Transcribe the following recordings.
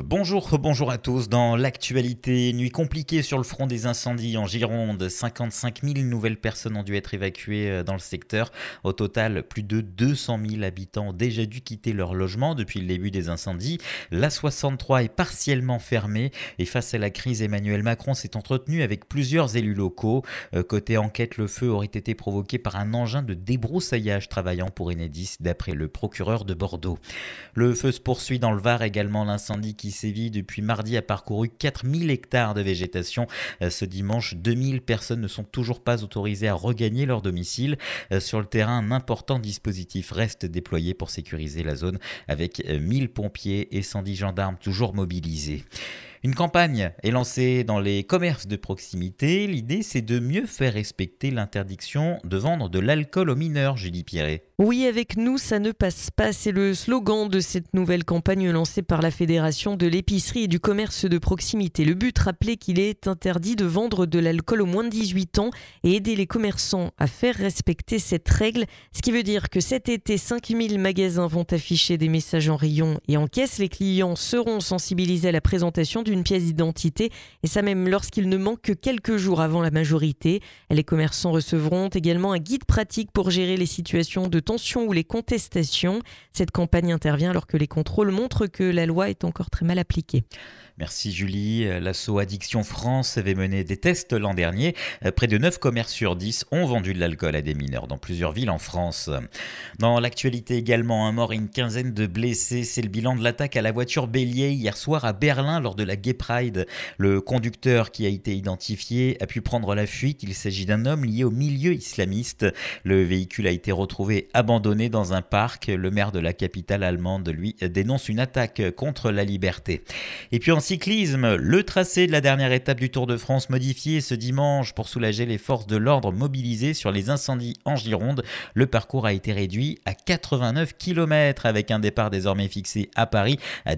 Bonjour à tous. Dans l'actualité, nuit compliquée sur le front des incendies en Gironde. 55 000 nouvelles personnes ont dû être évacuées dans le secteur. Au total, plus de 200 000 habitants ont déjà dû quitter leur logement depuis le début des incendies. L'A63 est partiellement fermée et face à la crise, Emmanuel Macron s'est entretenu avec plusieurs élus locaux. Côté enquête, le feu aurait été provoqué par un engin de débroussaillage travaillant pour Enedis, d'après le procureur de Bordeaux. Le feu se poursuit dans le Var également. L'incendie qui sévit depuis mardi a parcouru 4000 hectares de végétation. Ce dimanche, 2000 personnes ne sont toujours pas autorisées à regagner leur domicile. Sur le terrain, un important dispositif reste déployé pour sécuriser la zone avec 1000 pompiers et 110 gendarmes toujours mobilisés. Une campagne est lancée dans les commerces de proximité. L'idée, c'est de mieux faire respecter l'interdiction de vendre de l'alcool aux mineurs, Julie Pierret. Oui, avec nous, ça ne passe pas. C'est le slogan de cette nouvelle campagne lancée par la Fédération de l'épicerie et du commerce de proximité. Le but, rappeler qu'il est interdit de vendre de l'alcool aux moins de 18 ans et aider les commerçants à faire respecter cette règle. Ce qui veut dire que cet été, 5000 magasins vont afficher des messages en rayon et en caisse. Les clients seront sensibilisés à la présentation d'une pièce d'identité et ça même lorsqu'il ne manque que quelques jours avant la majorité. Les commerçants recevront également un guide pratique pour gérer les situations de tension ou les contestations. Cette campagne intervient alors que les contrôles montrent que la loi est encore très mal appliquée. Merci Julie. L'asso Addiction France avait mené des tests l'an dernier. Près de 9 commerces sur 10 ont vendu de l'alcool à des mineurs dans plusieurs villes en France. Dans l'actualité également, un mort et une quinzaine de blessés. C'est le bilan de l'attaque à la voiture bélier hier soir à Berlin lors de la Gay Pride. Le conducteur qui a été identifié a pu prendre la fuite. Il s'agit d'un homme lié au milieu islamiste. Le véhicule a été retrouvé abandonné dans un parc. Le maire de la capitale allemande, lui, dénonce une attaque contre la liberté. Et puis en cyclisme, le tracé de la dernière étape du Tour de France modifié ce dimanche pour soulager les forces de l'ordre mobilisées sur les incendies en Gironde. Le parcours a été réduit à 89 km avec un départ désormais fixé à Paris à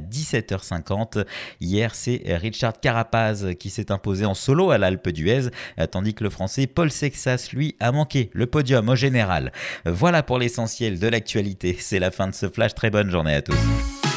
17h50. Hier, c'est Richard Carapaz qui s'est imposé en solo à l'Alpe d'Huez, tandis que le Français Paul Sexas, lui, a manqué le podium au général. Voilà pour l'essentiel de l'actualité. C'est la fin de ce flash. Très bonne journée à tous.